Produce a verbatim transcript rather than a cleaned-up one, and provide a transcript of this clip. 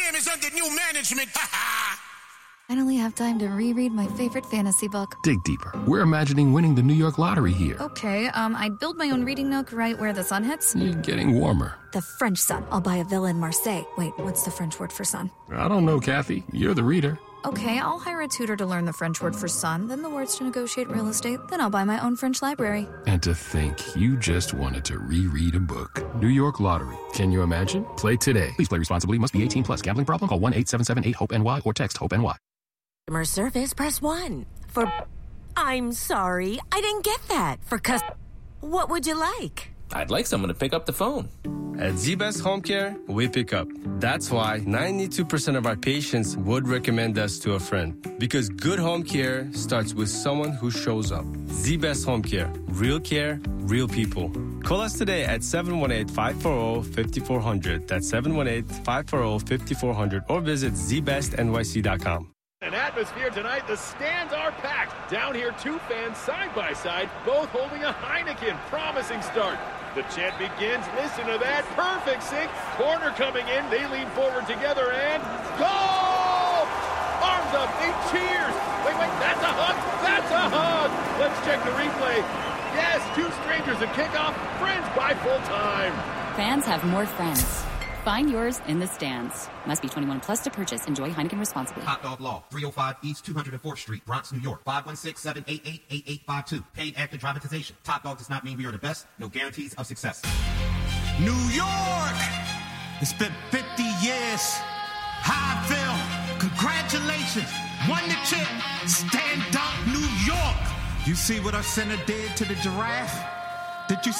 Stadium is under new management. I only have time to reread my favorite fantasy book. Dig deeper. We're imagining winning the New York Lottery here. Okay, um, I'd build my own reading nook right where the sun hits. You're getting warmer. The French sun. I'll buy a villa in Marseille. Wait, what's the French word for sun? I don't know, Kathy. You're the reader. Okay, I'll hire a tutor to learn the French word for sun, then the words to negotiate real estate, then I'll buy my own French library. And to think, you just wanted to reread a book. New York Lottery. Can you imagine? Play today. Please play responsibly. Must be eighteen plus. Gambling problem? Call one eight seven seven eight hope N Y or text HOPE-NY. Customer service, press one. For, I'm sorry, I didn't get that. For cus, what would you like? I'd like someone to pick up the phone. At Z-Best Home Care, we pick up. That's why ninety-two percent of our patients would recommend us to a friend. Because good home care starts with someone who shows up. Z-Best Home Care. Real care, real people. Call us today at seven one eight, five four zero, five four zero zero. That's seven one eight, five four zero, five four zero zero. Or visit z best n y c dot com. An atmosphere tonight, the stands are packed. Down here, two fans side by side, both holding a Heineken. Promising start. The chant begins. Listen to that. Perfect sync. Corner coming in. They lean forward together and goal! Arms up. They cheers. Wait, wait. That's a hug. That's a hug. Let's check the replay. Yes, two strangers at kickoff. Friends by full time. Fans have more friends. Find yours in the stands. Must be twenty-one plus to purchase. Enjoy Heineken responsibly. Hot Dog Law, three oh five East two hundred fourth Street, Bronx, New York, five one six, seven eight eight, eight eight five two. Paid after dramatization. Top Dog does not mean we are the best. No guarantees of success. New York! It's been fifty years. How I feel. Congratulations. Won the chip. Stand up, New York. You see what our center did to the giraffe? Did you